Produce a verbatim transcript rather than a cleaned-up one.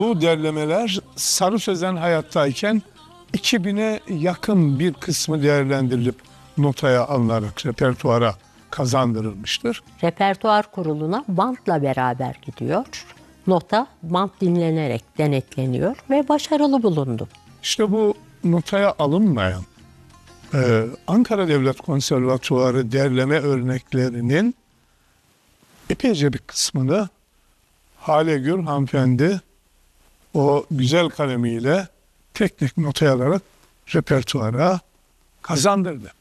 Bu derlemeler Sarı Sözen hayattayken iki bine yakın bir kısmı değerlendirilip notaya alınarak repertuara kazandırılmıştır. Repertuar kuruluna bantla beraber gidiyor. Nota bant dinlenerek denetleniyor ve başarılı bulundu. İşte bu notaya alınmayan e, Ankara Devlet Konservatuvarı derleme örneklerinin epeyce bir kısmını Hale Gür hanımefendi o güzel kalemiyle tek tek notaya alarak repertuara kazandırdı.